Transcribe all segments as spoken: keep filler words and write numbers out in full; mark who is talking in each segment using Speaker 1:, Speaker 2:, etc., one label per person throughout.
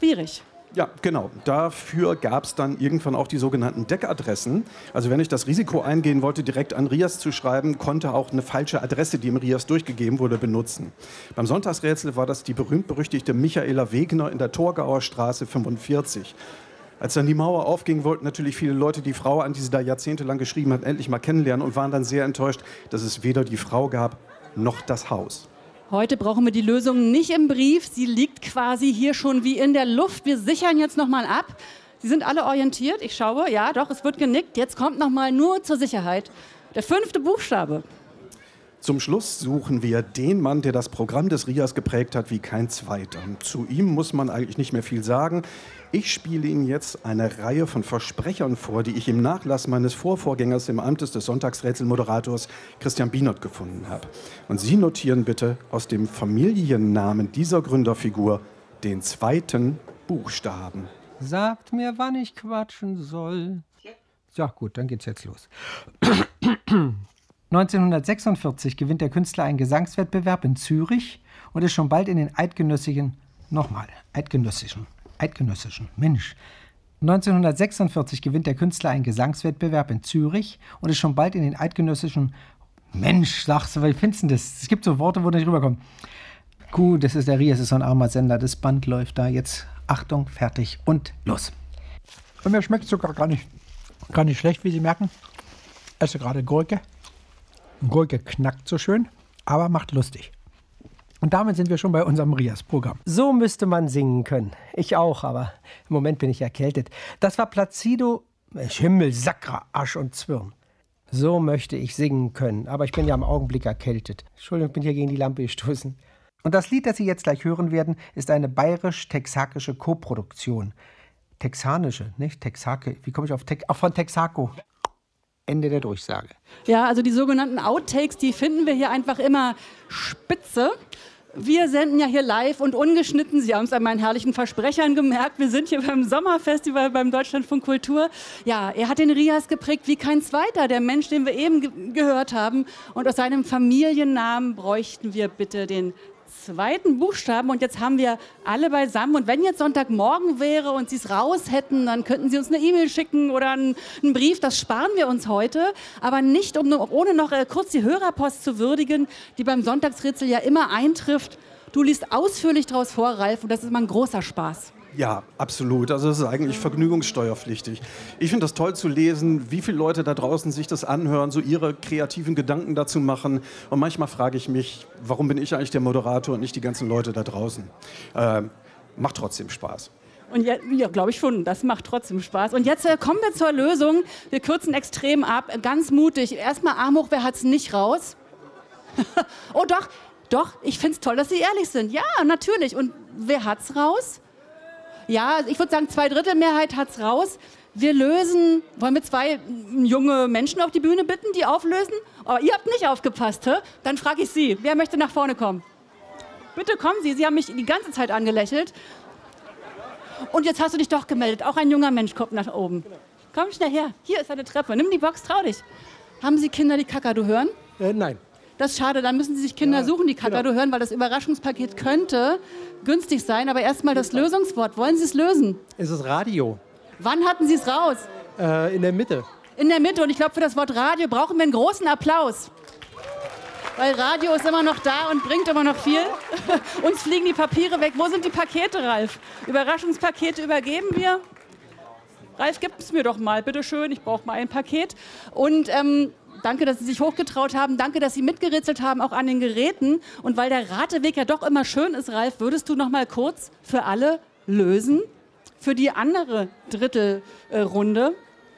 Speaker 1: schwierig.
Speaker 2: Ja, genau. Dafür gab es dann irgendwann auch die sogenannten Deckadressen. Also wenn ich das Risiko eingehen wollte, direkt an Rias zu schreiben, konnte auch eine falsche Adresse, die im Rias durchgegeben wurde, benutzen. Beim Sonntagsrätsel war das die berühmt-berüchtigte Michaela Wegner in der Torgauer Straße fünfundvierzig. Als dann die Mauer aufging, wollten natürlich viele Leute die Frau, an die sie da jahrzehntelang geschrieben hat, endlich mal kennenlernen und waren dann sehr enttäuscht, dass es weder die Frau gab, noch das Haus.
Speaker 1: Heute brauchen wir die Lösung nicht im Brief. Sie liegt quasi hier schon wie in der Luft. Wir sichern jetzt noch mal ab. Sie sind alle orientiert. Ich schaue, ja, doch, es wird genickt. Jetzt kommt noch mal nur zur Sicherheit der fünfte Buchstabe.
Speaker 2: Zum Schluss suchen wir den Mann, der das Programm des Rias geprägt hat wie kein zweiter. Zu ihm muss man eigentlich nicht mehr viel sagen. Ich spiele Ihnen jetzt eine Reihe von Versprechern vor, die ich im Nachlass meines Vorvorgängers im Amt des Sonntagsrätselmoderators Christian Bienert gefunden habe. Und Sie notieren bitte aus dem Familiennamen dieser Gründerfigur den zweiten Buchstaben.
Speaker 3: Sagt mir, wann ich quatschen soll. Ja, gut, dann geht's jetzt los. neunzehnhundertsechsundvierzig gewinnt der Künstler einen Gesangswettbewerb in Zürich und ist schon bald in den eidgenössischen, nochmal, eidgenössischen, eidgenössischen, Mensch. neunzehnhundertsechsundvierzig gewinnt der Künstler einen Gesangswettbewerb in Zürich und ist schon bald in den eidgenössischen, Mensch, sagst du, wie findest du das? Es gibt so Worte, wo du nicht rüberkommst. Gut, das ist der Rias, das ist so ein armer Sender, das Band läuft da jetzt. Achtung, fertig und los.
Speaker 4: Und mir schmeckt es sogar gar nicht, gar nicht schlecht, wie Sie merken. Ich esse gerade Gurke. Gurke knackt so schön, aber macht lustig. Und damit sind wir schon bei unserem Rias-Programm.
Speaker 3: So müsste man singen können. Ich auch, aber im Moment bin ich erkältet. Das war Placido, Himmel, Sakra, Asch und Zwirn. So möchte ich singen können, aber ich bin ja im Augenblick erkältet. Entschuldigung, ich bin hier gegen die Lampe gestoßen. Und das Lied, das Sie jetzt gleich hören werden, ist eine bayerisch-texakische Koproduktion. Texanische, nicht? Texake. Wie komme ich auf Tex? Auch von Texaco. Ende der Durchsage.
Speaker 1: Ja, also die sogenannten Outtakes, die finden wir hier einfach immer spitze. Wir senden ja hier live und ungeschnitten. Sie haben es an meinen herrlichen Versprechern gemerkt. Wir sind hier beim Sommerfestival beim Deutschlandfunk Kultur. Ja, er hat den Rias geprägt wie kein zweiter, der Mensch, den wir eben ge- gehört haben. Und aus seinem Familiennamen bräuchten wir bitte den zweiten Buchstaben. Und jetzt haben wir alle beisammen. Und wenn jetzt Sonntagmorgen wäre und Sie es raus hätten, dann könnten Sie uns eine E-Mail schicken oder einen, einen Brief. Das sparen wir uns heute. Aber nicht, um, ohne noch äh, kurz die Hörerpost zu würdigen, die beim Sonntagsrätsel ja immer eintrifft. Du liest ausführlich draus vor, Ralf, und das ist immer ein großer Spaß.
Speaker 2: Ja, absolut. Also das ist eigentlich vergnügungssteuerpflichtig. Ich finde das toll zu lesen, wie viele Leute da draußen sich das anhören, so ihre kreativen Gedanken dazu machen. Und manchmal frage ich mich, warum bin ich eigentlich der Moderator und nicht die ganzen Leute da draußen? Äh, macht trotzdem Spaß.
Speaker 1: Und ja, ja glaube ich schon, das macht trotzdem Spaß. Und jetzt äh, kommen wir zur Lösung. Wir kürzen extrem ab, ganz mutig. Erstmal Arm hoch, wer hat's nicht raus? Oh doch, doch, ich finde es toll, dass Sie ehrlich sind. Ja, natürlich. Und wer hat's raus? Ja, ich würde sagen, zwei Drittel Mehrheit hat's raus. Wir lösen, wollen wir zwei junge Menschen auf die Bühne bitten, die auflösen? Aber ihr habt nicht aufgepasst, hä? Dann frage ich Sie, wer möchte nach vorne kommen? Bitte kommen Sie, Sie haben mich die ganze Zeit angelächelt. Und jetzt hast du dich doch gemeldet, auch ein junger Mensch kommt nach oben. Komm schnell her, hier ist eine Treppe, nimm die Box, trau dich. Haben Sie Kinder, die Kakadu hören?
Speaker 4: Äh, nein.
Speaker 1: Das ist schade, dann müssen Sie sich Kinder
Speaker 4: Ja,
Speaker 1: suchen, die Kakadu
Speaker 4: genau.
Speaker 1: hören, weil das Überraschungspaket könnte günstig sein. Aber erstmal das Lösungswort. Wollen Sie es lösen?
Speaker 4: Es ist Radio.
Speaker 1: Wann hatten Sie es raus?
Speaker 4: Äh, in der Mitte.
Speaker 1: In der Mitte. Und ich glaube, für das Wort Radio brauchen wir einen großen Applaus. Weil Radio ist immer noch da und bringt immer noch viel. Uns fliegen die Papiere weg. Wo sind die Pakete, Ralf? Überraschungspakete übergeben wir. Ralf, gib es mir doch mal, bitteschön. Ich brauche mal ein Paket. Und ähm, danke, dass Sie sich hochgetraut haben. Danke, dass Sie mitgerätselt haben, auch an den Geräten. Und weil der Rateweg ja doch immer schön ist, Ralf, würdest du noch mal kurz für alle lösen? Für die andere Drittelrunde.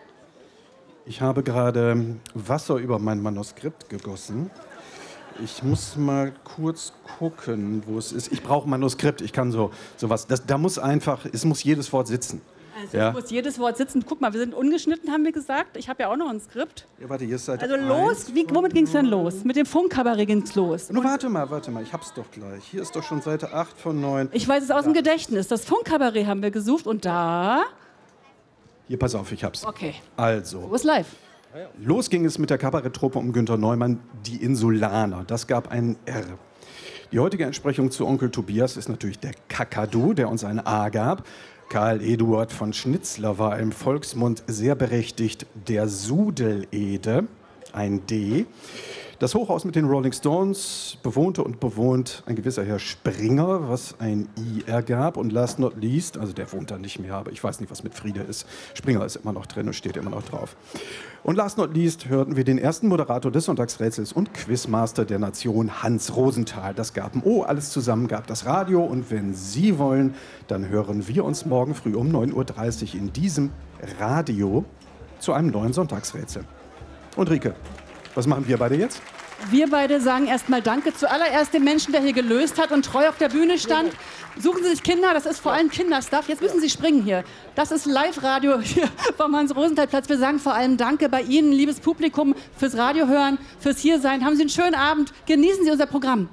Speaker 2: Ich habe gerade Wasser über mein Manuskript gegossen. Ich muss mal kurz gucken, wo es ist. Ich brauche Manuskript, ich kann so sowas. Das, da muss einfach, es muss jedes Wort sitzen.
Speaker 1: Also
Speaker 2: Ja.
Speaker 1: es muss jedes Wort sitzen. Guck mal, wir sind ungeschnitten, haben wir gesagt. Ich habe ja auch noch ein Skript.
Speaker 2: Ja, warte, hier ist Seite
Speaker 1: Also los, wie, womit ging es denn los? Mit dem Funkkabarett ging es los.
Speaker 2: Nur warte mal, warte mal, ich hab's doch gleich. Hier ist doch schon Seite acht von neun.
Speaker 1: Ich weiß es aus dem Gedächtnis. Das Funkkabarett haben wir gesucht und da...
Speaker 2: Hier, pass auf, ich hab's.
Speaker 1: Okay,
Speaker 2: Also,
Speaker 1: wo ist live?
Speaker 2: los ging es mit der Kabaretttruppe um Günter Neumann, die Insulaner. Das gab ein R. Die heutige Entsprechung zu Onkel Tobias ist natürlich der Kakadu, der uns ein A gab. Karl Eduard von Schnitzler war im Volksmund sehr berechtigt der Sudelede, ein D. Das Hochhaus mit den Rolling Stones bewohnte und bewohnt ein gewisser Herr Springer, was ein I ergab. Und last not least, also der wohnt da nicht mehr, aber ich weiß nicht, was mit Friede ist. Springer ist immer noch drin und steht immer noch drauf. Und last not least hörten wir den ersten Moderator des Sonntagsrätsels und Quizmaster der Nation, Hans Rosenthal. Das gab ein O, alles zusammen gab das Radio. Und wenn Sie wollen, dann hören wir uns morgen früh um neun Uhr dreißig in diesem Radio zu einem neuen Sonntagsrätsel. Und Rike, was machen wir beide jetzt?
Speaker 1: Wir beide sagen erstmal Danke zuallererst dem Menschen, der hier gelöst hat und treu auf der Bühne stand. Suchen Sie sich Kinder, das ist vor allem Kinderstuff. Jetzt müssen Sie springen hier. Das ist Live-Radio hier vom Hans-Rosenthal-Platz. Wir sagen vor allem Danke bei Ihnen, liebes Publikum, fürs Radio hören, fürs Hiersein. Haben Sie einen schönen Abend. Genießen Sie unser Programm.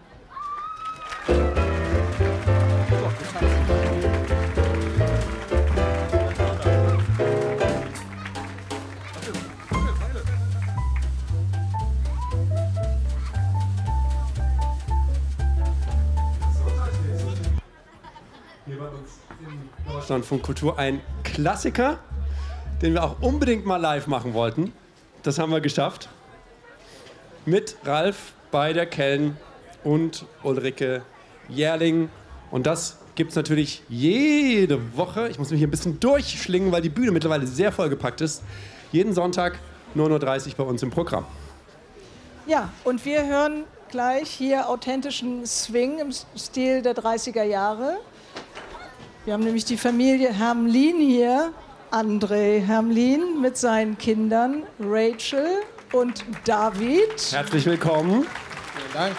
Speaker 5: Von Kultur ein Klassiker, den wir auch unbedingt mal live machen wollten. Das haben wir geschafft. Mit Ralf bei der Kellen und Ulrike Jährling. Und das gibt es natürlich jede Woche. Ich muss mich hier ein bisschen durchschlingen, weil die Bühne mittlerweile sehr vollgepackt ist. Jeden Sonntag neun Uhr dreißig bei uns im Programm.
Speaker 6: Ja, und wir hören gleich hier authentischen Swing im Stil der dreißiger Jahre. Wir haben nämlich die Familie Hermlin hier, André Hermlin mit seinen Kindern Rachel und David.
Speaker 5: Herzlich willkommen.
Speaker 7: Vielen Dank.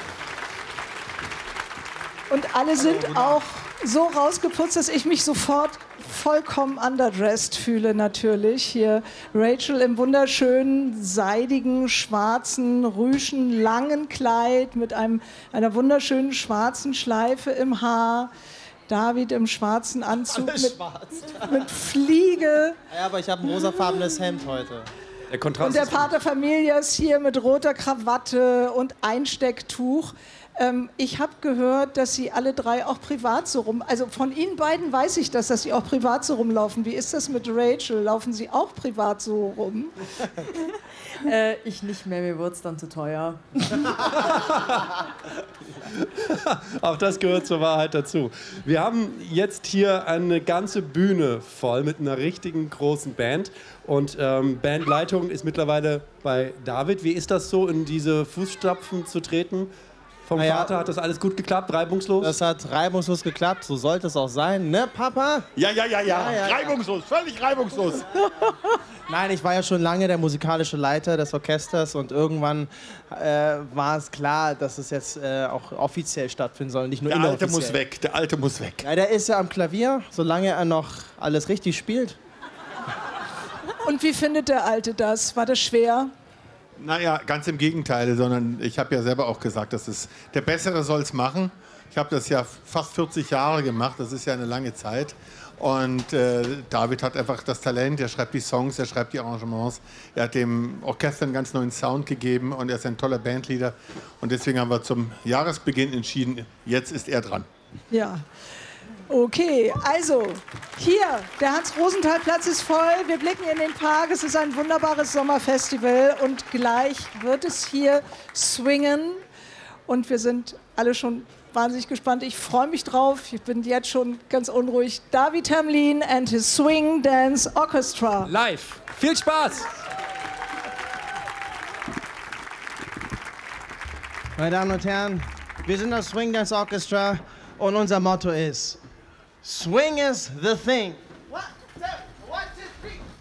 Speaker 6: Und alle sind auch so rausgeputzt, dass ich mich sofort vollkommen underdressed fühle natürlich. Hier Rachel im wunderschönen, seidigen, schwarzen, rüschen, langen Kleid mit einem, einer wunderschönen schwarzen Schleife im Haar. David im schwarzen Anzug mit, mit Fliege.
Speaker 7: Ja, aber ich habe ein rosafarbenes Hemd heute.
Speaker 5: Der Kontrast
Speaker 6: und der Pater Familias hier mit roter Krawatte und Einstecktuch. Ähm, ich habe gehört, dass Sie alle drei auch privat so rum... Also von Ihnen beiden weiß ich das, dass Sie auch privat so rumlaufen. Wie ist das mit Rachel? Laufen Sie auch privat so rum?
Speaker 8: äh, ich nicht mehr, mir wurde es dann zu teuer.
Speaker 5: Auch das gehört zur Wahrheit dazu. Wir haben jetzt hier eine ganze Bühne voll mit einer richtigen großen Band. Und ähm, Bandleitung ist mittlerweile bei David. Wie ist das so, in diese Fußstapfen zu treten? Vom
Speaker 7: naja,
Speaker 5: Vater hat das alles gut geklappt, reibungslos?
Speaker 7: Das hat reibungslos geklappt, so sollte es auch sein, ne Papa?
Speaker 9: Ja, ja, ja, ja,
Speaker 7: ja, ja
Speaker 9: reibungslos, ja. Völlig reibungslos.
Speaker 7: Nein, ich war ja schon lange der musikalische Leiter des Orchesters und irgendwann äh, war es klar, dass es jetzt äh, auch offiziell stattfinden soll, nicht nur
Speaker 9: der
Speaker 7: inoffiziell.
Speaker 9: Der Alte muss weg, der Alte muss weg.
Speaker 7: Ja, der ist ja am Klavier, solange er noch alles richtig spielt.
Speaker 6: Und wie findet der Alte das? War das schwer?
Speaker 9: Naja, ganz im Gegenteil, sondern ich habe ja selber auch gesagt, dass es, der Bessere soll es machen. Ich habe das ja fast vierzig Jahre gemacht, das ist ja eine lange Zeit. Und äh, David hat einfach das Talent, er schreibt die Songs, er schreibt die Arrangements. Er hat dem Orchester einen ganz neuen Sound gegeben und er ist ein toller Bandleader. Und deswegen haben wir zum Jahresbeginn entschieden, jetzt ist er dran.
Speaker 6: Ja. Okay, also hier, der Hans-Rosenthal-Platz ist voll, wir blicken in den Park, es ist ein wunderbares Sommerfestival und gleich wird es hier swingen und wir sind alle schon wahnsinnig gespannt. Ich freue mich drauf, ich bin jetzt schon ganz unruhig. David Hermlin and his Swing Dance Orchestra.
Speaker 5: Live, viel Spaß!
Speaker 7: Meine Damen und Herren, wir sind das Swing Dance Orchestra und unser Motto ist Swing is the thing.